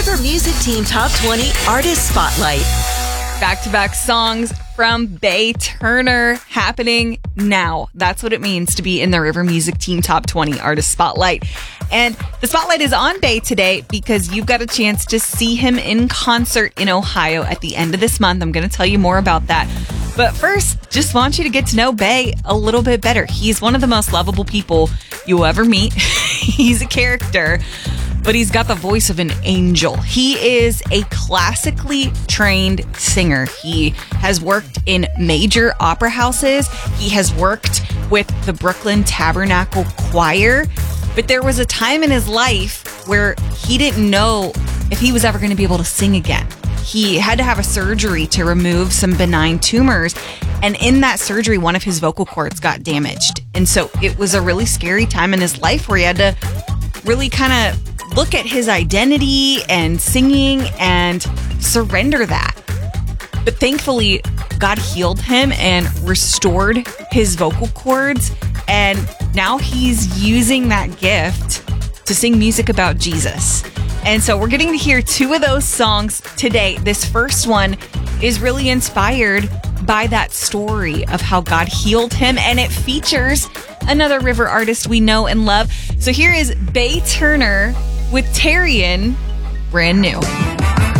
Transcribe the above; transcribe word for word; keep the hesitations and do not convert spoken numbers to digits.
River Music Team Top twenty Artist Spotlight. Back-to-back songs from Bay Turner happening now. That's what it means to be in the River Music Team Top twenty Artist Spotlight. And the spotlight is on Bay today because you've got a chance to see him in concert in Ohio at the end of this month. I'm going to tell you more about that. But first, just want you to get to know Bay a little bit better. He's one of the most lovable people you'll ever meet. He's a character, but he's got the voice of an angel. He is a classically trained singer. He has worked in major opera houses. He has worked with the Brooklyn Tabernacle Choir. But there was a time in his life where he didn't know if he was ever going to be able to sing again. He had to have a surgery to remove some benign tumors. And in that surgery, one of his vocal cords got damaged. And so it was a really scary time in his life where he had to really kind of look at his identity and singing and surrender that. But thankfully, God healed him and restored his vocal cords. And now he's using that gift to sing music about Jesus. And so we're getting to hear two of those songs today. This first one is really inspired by that story of how God healed him, and it features another river artist we know and love. So here is Bay Turner with Tarian, brand new.